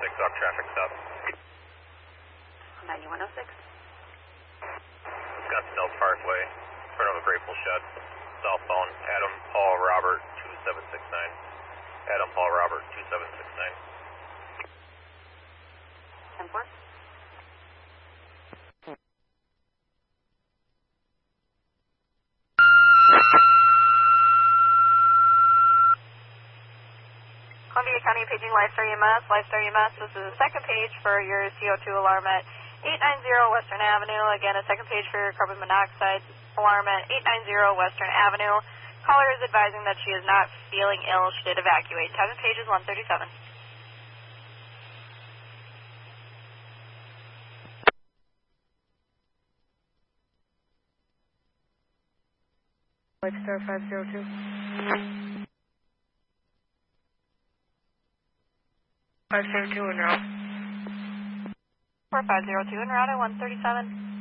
off traffic stop. 9106. Scottsdale Parkway, in front of a Grateful Shed. Southbound, Adam Paul Robert 2769. Adam Paul Robert 2769. 10-4. Columbia County paging Lifestar EMS. Lifestar EMS, this is the second page for your CO2 alarm at 890 Western Avenue. Again, a second page for your carbon monoxide alarm at 890 Western Avenue. Caller is advising that she is not feeling ill. She did evacuate. Time of page is 1:37. Lifestar 502. 502 en route. 4502 en route at 1:37.